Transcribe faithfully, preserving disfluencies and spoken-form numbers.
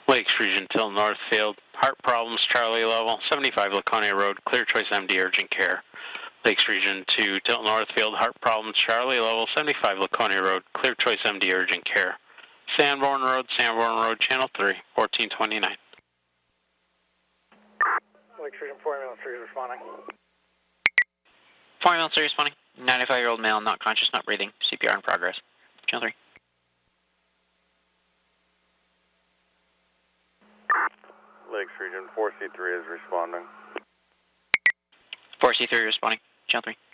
Lakes Region, Tilton Northfield, heart problems, Charlie level, seventy-five Laconia Road, Clear Choice M D, urgent care. Lakes Region to Tilton Northfield, heart problems, Charlie level, seventy-five Laconia Road, Clear Choice M D, urgent care. Sanborn Road, Sanborn Road, Channel three, fourteen twenty-nine. Lakes Region, four ambulance three is responding. four ambulance three responding. ninety-five-year-old male, not conscious, not breathing. C P R in progress. Channel three. Lakes Region, four C three is responding. four C three responding. Channel three.